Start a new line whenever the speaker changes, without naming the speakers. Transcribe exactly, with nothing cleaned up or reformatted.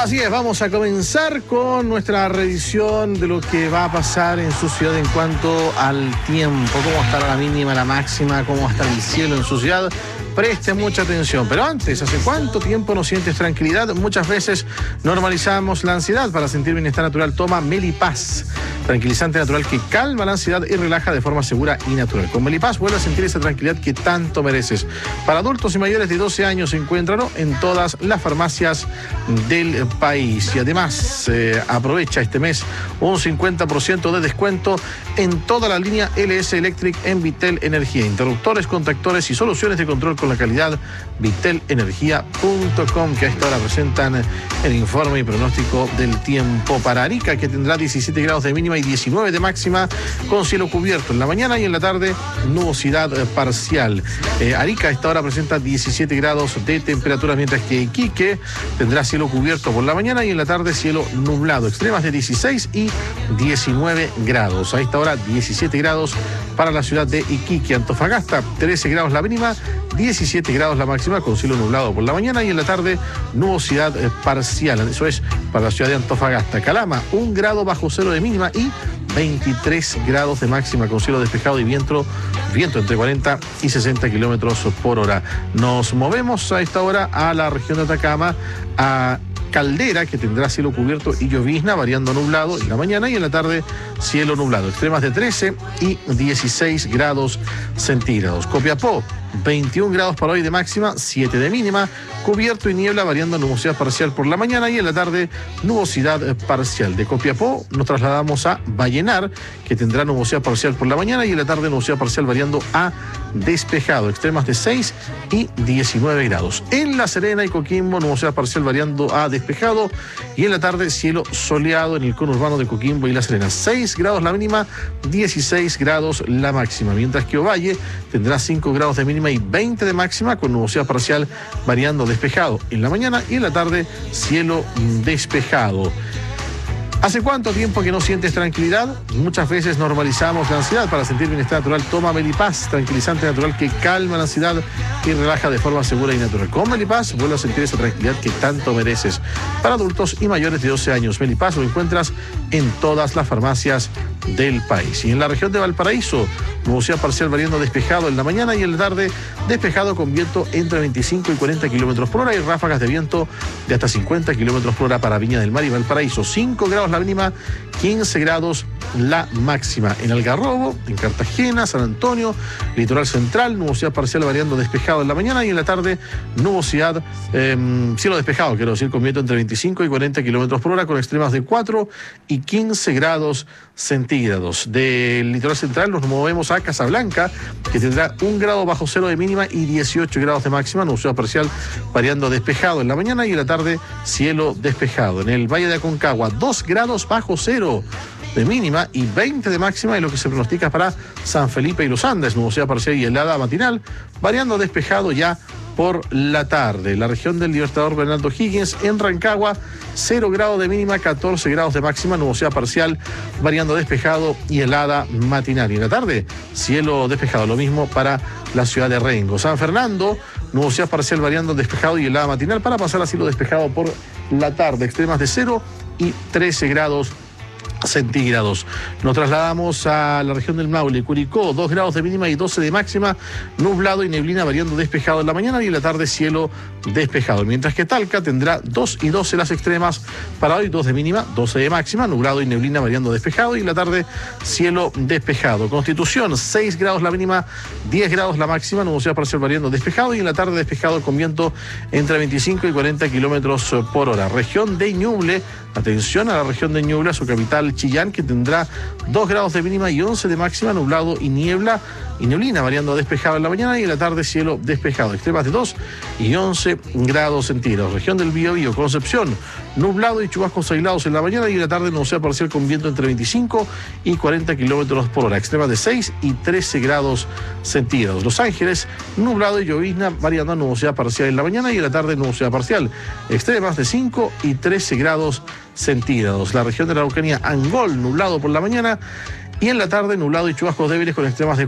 Así es, vamos a comenzar con nuestra revisión de lo que va a pasar en su ciudad en cuanto al tiempo, cómo estará la mínima, la máxima, cómo va a estar el cielo en su ciudad. Preste mucha atención. Pero antes, ¿hace cuánto tiempo no sientes tranquilidad? Muchas veces normalizamos la ansiedad. Para sentir bienestar natural, toma Melipaz, tranquilizante natural que calma la ansiedad y relaja de forma segura y natural. Con Melipaz vuelve a sentir esa tranquilidad que tanto mereces. Para adultos y mayores de doce años, encuéntralo en todas las farmacias del país. Y además, eh, aprovecha este mes un cincuenta por ciento de descuento en toda la línea L S Electric en Vitel Energía. Interruptores, contactores y soluciones de control con la calidad. Vitel Energía punto com, que a esta hora presentan el informe y pronóstico del tiempo para Arica, que tendrá diecisiete grados de mínima y diecinueve de máxima, con cielo cubierto en la mañana y en la tarde nubosidad parcial. Eh, Arica a esta hora presenta diecisiete grados de temperatura, mientras que Iquique tendrá cielo cubierto por la mañana y en la tarde cielo nublado. Extremas de dieciséis y diecinueve grados. A esta hora diecisiete grados para la ciudad de Iquique. Antofagasta, trece grados la mínima, diecisiete grados la máxima, con cielo nublado por la mañana y en la tarde nubosidad eh, parcial. Eso es para la ciudad de Antofagasta. Calama, un grado bajo cero de mínima y veintitrés grados de máxima, con cielo despejado y viento, viento entre cuarenta y sesenta kilómetros por hora. Nos movemos a esta hora a la región de Atacama, a Caldera, que tendrá cielo cubierto y llovizna, variando nublado en la mañana y en la tarde cielo nublado. Extremas de trece y dieciséis grados centígrados. Copiapó, veintiún grados para hoy de máxima, siete de mínima, cubierto y niebla, variando nubosidad parcial por la mañana y en la tarde nubosidad parcial. De Copiapó nos trasladamos a Vallenar, que tendrá nubosidad parcial por la mañana y en la tarde nubosidad parcial variando a despejado. Extremas de seis y diecinueve grados. En La Serena y Coquimbo, nubosidad parcial variando a despejado y en la tarde cielo soleado en el conurbano de Coquimbo y La Serena. seis grados la mínima, dieciséis grados la máxima, mientras que Ovalle tendrá cinco grados de mínima y veinte de máxima, con nubosidad parcial variando despejado en la mañana y en la tarde cielo despejado. ¿Hace cuánto tiempo que no sientes tranquilidad? Muchas veces normalizamos la ansiedad. Para sentir bienestar natural, toma Melipaz, tranquilizante natural que calma la ansiedad y relaja de forma segura y natural. Con Melipaz vuelve a sentir esa tranquilidad que tanto mereces. Para adultos y mayores de doce años, Melipaz lo encuentras en todas las farmacias del país. Y en la región de Valparaíso, nubosidad parcial variando despejado en la mañana y en la tarde despejado, con viento entre veinticinco y cuarenta kilómetros por hora y ráfagas de viento de hasta cincuenta kilómetros por hora para Viña del Mar y Valparaíso. cinco grados la mínima, quince grados la máxima. En Algarrobo, en Cartagena, San Antonio, litoral central, nubosidad parcial variando despejado en la mañana y en la tarde nubosidad, eh, cielo despejado, quiero decir, con viento entre veinticinco y cuarenta kilómetros por hora, con extremas de cuatro y quince grados centígrados. Del litoral central nos movemos a Casablanca, que tendrá un grado bajo cero de mínima y dieciocho grados de máxima, nubosidad parcial variando despejado en la mañana y en la tarde cielo despejado. En el Valle de Aconcagua, dos grados bajo cero de mínima y veinte de máxima, y lo que se pronostica para San Felipe y Los Andes, nubosidad parcial y helada matinal, variando despejado ya por la tarde. La región del Libertador Bernardo Higgins, en Rancagua, cero grados de mínima, catorce grados de máxima, nubosidad parcial, variando despejado y helada matinal. Y en la tarde, cielo despejado, lo mismo para la ciudad de Rengo. San Fernando, nubosidad parcial variando despejado y helada matinal, para pasar a cielo despejado por la tarde. Extremas de cero y trece grados centígrados. Nos trasladamos a la región del Maule, Curicó, dos grados de mínima y doce de máxima, nublado y neblina variando despejado en la mañana y en la tarde cielo despejado. Mientras que Talca tendrá dos y doce las extremas para hoy, dos de mínima, doce de máxima, nublado y neblina variando despejado y en la tarde cielo despejado. Constitución, seis grados la mínima, diez grados la máxima, nubosidad parcial variando despejado y en la tarde despejado con viento entre veinticinco y cuarenta kilómetros por hora. Región de Ñuble, atención a la región de Ñuble, a su capital Chillán, que tendrá dos grados de mínima y once de máxima, nublado y niebla y neblina variando despejado en la mañana y en la tarde cielo despejado. Extremas de dos y once grados centígrados. Región del Biobío, Concepción, nublado y chubascos aislados en la mañana y en la tarde nubosidad parcial con viento entre veinticinco y cuarenta kilómetros por hora. Extremas de seis y trece grados centígrados. Los Ángeles, nublado y llovizna variando nubosidad parcial en la mañana y en la tarde nubosidad parcial. Extremas de cinco y trece grados centígrados. La región de la Araucanía, Angol, nublado por la mañana y en la tarde nublado y chubascos débiles con extremas de